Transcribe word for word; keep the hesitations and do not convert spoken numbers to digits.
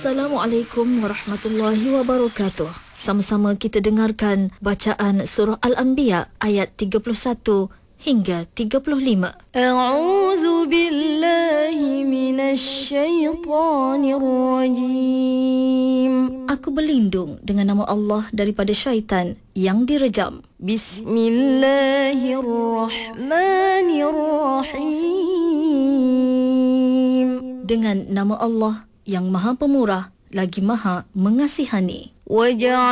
Assalamualaikum warahmatullahi wabarakatuh. Sama-sama kita dengarkan bacaan surah Al-Anbiya ayat tiga puluh satu hingga tiga puluh lima. A'udzu billahi minasy syaithanir rajim. Aku berlindung dengan nama Allah daripada syaitan yang direjam. Bismillahirrahmanirrahim. Dengan nama Allah yang Maha Pemurah lagi Maha Mengasihani. Waja'al